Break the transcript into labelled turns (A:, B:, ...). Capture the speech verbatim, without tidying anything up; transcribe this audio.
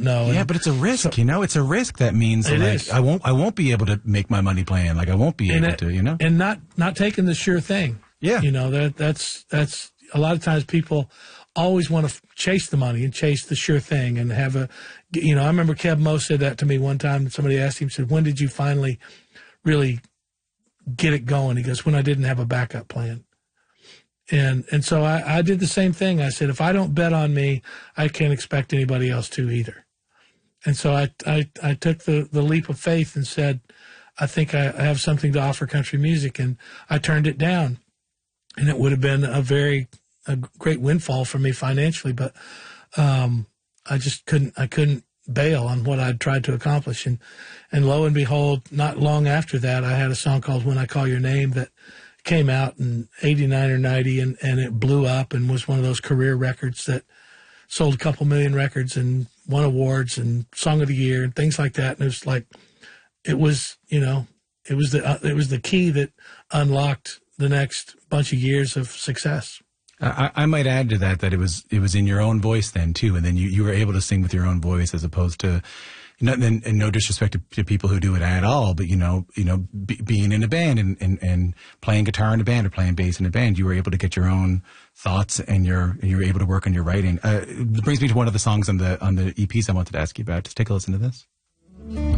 A: know.
B: Yeah,
A: and
B: but it's a risk,
A: so,
B: you know. It's a risk that means
A: it
B: like
A: is.
B: I won't I won't be able to make my money playing. Like I won't be
A: and
B: able
A: it,
B: to, you know.
A: And not not taking the sure thing.
B: Yeah.
A: You know, that that's that's a lot of times people always want to chase the money and chase the sure thing and have a, you know, I remember Kev Mo said that to me one time. Somebody asked him, said, when did you finally really get it going? He goes, when I didn't have a backup plan. And and so I, I did the same thing. I said, if I don't bet on me, I can't expect anybody else to either. And so I, I, I took the, the leap of faith and said, I think I have something to offer country music. And I turned it down. And it would have been a very a great windfall for me financially. But um, I just couldn't I couldn't bail on what I'd tried to accomplish. And, and lo and behold, not long after that, I had a song called When I Call Your Name that came out in eighty-nine or ninety, and, and it blew up and was one of those career records that sold a couple million records and won awards and Song of the Year and things like that. And it was like, it was, you know, it was the, uh, it was the key that unlocked the next bunch of years of success.
B: I, I might add to that that it was it was in your own voice then too, and then you, you were able to sing with your own voice as opposed to, you know, and, and no disrespect to, to people who do it at all, but you know, you know, be, being in a band and, and, and playing guitar in a band or playing bass in a band, you were able to get your own thoughts and your you were able to work on your writing. Uh, it brings me to one of the songs on the on the E Ps I wanted to ask you about. Just take a listen to this.